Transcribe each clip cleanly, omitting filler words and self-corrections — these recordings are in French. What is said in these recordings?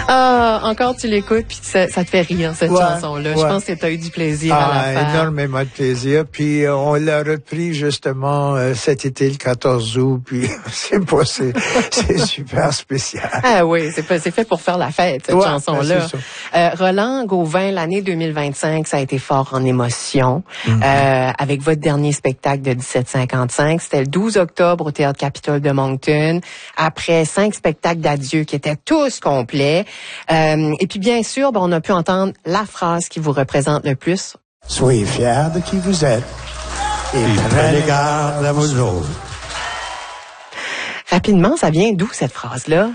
Ah, encore tu l'écoutes puis ça te fait rire, cette chanson-là. Je pense que tu as eu du plaisir à la faire. Énormément de plaisir. Puis on l'a repris justement cet été, le 14 août. Puis c'est super spécial. Ah oui, c'est fait pour faire la fête, cette chanson-là. Roland Gauvin, l'année 2025, ça a été fort en émotion. Avec votre dernier spectacle de 1755. C'était le 12 octobre au Théâtre Capitole de Moncton. Après 5 spectacles d'adieu qui étaient tous complets. Et puis bien sûr, on a pu entendre la phrase qui vous représente le plus. Soyez fiers de qui vous êtes et prenez garde à vos autres. Rapidement, ça vient d'où cette phrase-là?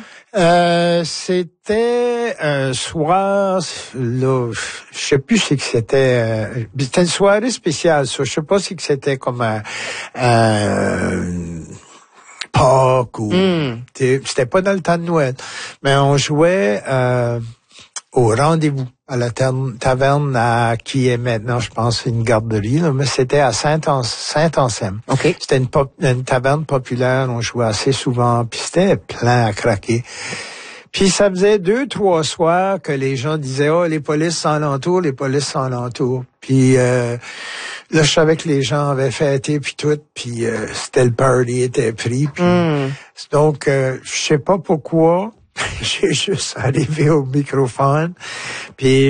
C'était un soir, là, je sais plus si c'était une soirée spéciale, ça. Je sais pas si c'était comme un Pâques ou c'était pas dans le temps de Noël, mais on jouait au rendez-vous à la taverne qui est maintenant, je pense, une garderie, là, mais c'était à Saint-Anselme. Okay. C'était une taverne populaire, on jouait assez souvent, puis c'était plein à craquer. Puis ça faisait 2-3 soirs que les gens disaient « Oh, les polices sont alentour, les polices sont alentour. » Puis là, je savais que les gens avaient fêté, puis tout, puis c'était le party était pris. Puis, donc, je sais pas pourquoi, j'ai juste arrivé au microphone, puis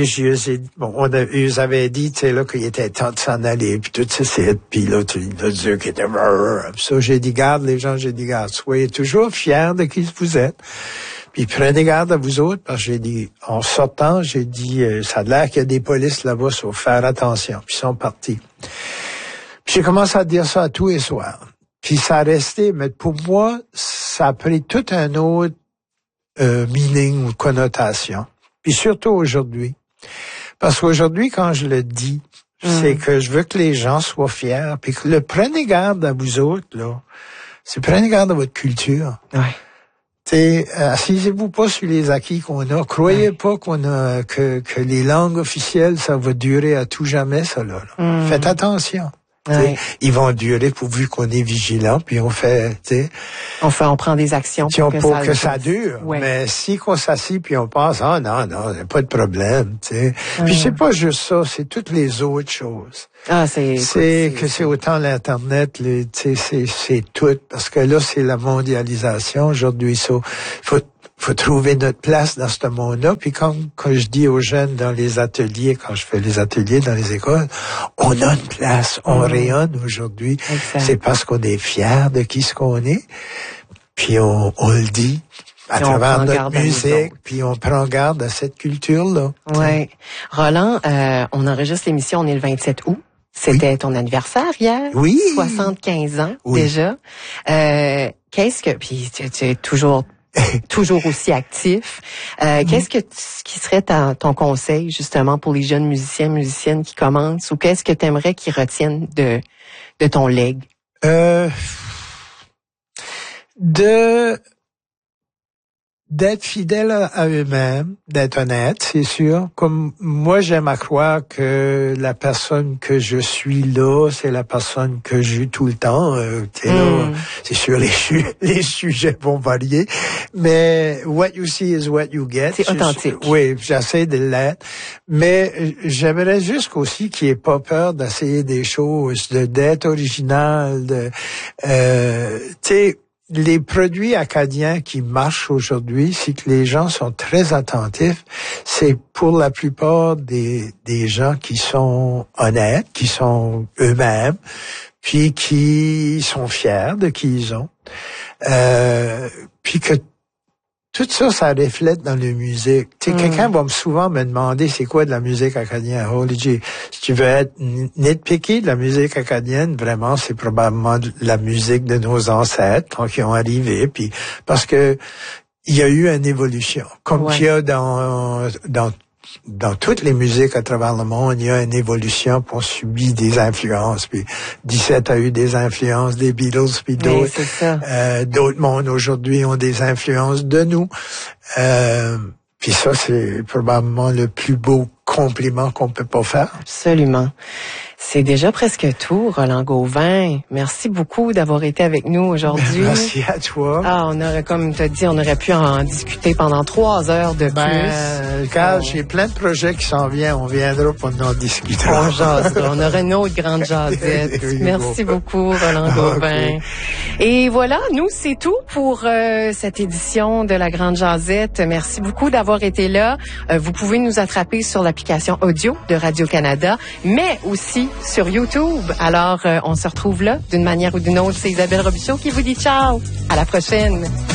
ils avaient dit, tu sais, là, qu'il était temps de s'en aller, puis tout ça, puis là, tu as dit qu'il était... Ça, j'ai dit, garde les gens, soyez toujours fiers de qui vous êtes. Puis prenez garde à vous autres, parce que j'ai dit, en sortant, ça a l'air qu'il y a des polices là-bas, il faut faire attention. Puis ils sont partis. Puis j'ai commencé à dire ça à tous les soirs. Puis ça a resté, mais pour moi, ça a pris tout un autre meaning ou connotation. Puis surtout aujourd'hui. Parce qu'aujourd'hui, quand je le dis, c'est que je veux que les gens soient fiers, puis que prenez garde à vous autres, là. C'est prenez garde à votre culture. Ouais. Assisez-vous pas sur les acquis qu'on a. Croyez pas que les langues officielles, ça va durer à tout jamais, ça, là. Faites attention. Ouais. Ils vont durer pourvu qu'on est vigilant, puis on prend des actions pour que ça dure. Ouais. Mais si qu'on s'assit puis on pense, non, y a pas de problème, Puis c'est pas juste ça, c'est toutes les autres choses. C'est autant l'Internet, c'est tout, parce que là, c'est la mondialisation aujourd'hui, ça. Faut trouver notre place dans ce monde-là. Puis quand je dis aux jeunes dans les ateliers, quand je fais les ateliers dans les écoles, on a une place, on rayonne aujourd'hui. Exact. C'est parce qu'on est fiers de qui ce qu'on est. Puis on le dit à travers notre musique, puis on prend garde à cette culture-là. Oui. Roland, on enregistre l'émission, on est le 27 août. C'était ton anniversaire hier. Oui. 75 ans déjà. Puis tu es toujours aussi actif. Qu'est-ce qui serait ton conseil justement pour les jeunes musiciennes qui commencent, ou qu'est-ce que tu aimerais qu'ils retiennent de ton legs? D'être fidèle à eux-mêmes, d'être honnête, c'est sûr. Comme moi, j'aime à croire que la personne que je suis là, c'est la personne que j'ai tout le temps. Là, c'est sûr, les sujets vont varier, mais what you see is what you get. C'est authentique. Oui, j'essaie de l'être, mais j'aimerais juste aussi qu'il n'y ait pas peur d'essayer des choses, d'être original, les produits acadiens qui marchent aujourd'hui, c'est que les gens sont très attentifs. C'est pour la plupart des gens qui sont honnêtes, qui sont eux-mêmes, puis qui sont fiers de qui ils ont. Puis que tout ça, ça reflète dans la musique. Quelqu'un va souvent me demander c'est quoi de la musique acadienne. Holy G, si tu veux être nitpicky de la musique acadienne, vraiment, c'est probablement de la musique de nos ancêtres quand ils ont arrivé. Puis parce que il y a eu une évolution, comme qu'il y a dans toutes les musiques à travers le monde, il y a une évolution pour subir des influences. Puis 17 a eu des influences des Beatles, puis d'autres. D'autres mondes aujourd'hui ont des influences de nous. Puis ça, c'est probablement le plus beau compliment qu'on peut pas faire. Absolument. C'est déjà presque tout, Roland Gauvin. Merci beaucoup d'avoir été avec nous aujourd'hui. Merci à toi. On aurait, comme tu as dit, on aurait pu en discuter pendant 3 heures de plus. Car j'ai plein de projets qui s'en viennent. On viendra pour en discuter. On aura une autre grande jasette. Merci beaucoup, Roland Gauvin. Et voilà, nous, c'est tout pour cette édition de la Grande Jasette. Merci beaucoup d'avoir été là. Vous pouvez nous attraper sur l'application audio de Radio-Canada, mais aussi sur YouTube. Alors, on se retrouve là d'une manière ou d'une autre. C'est Isabelle Robichaud qui vous dit ciao. À la prochaine.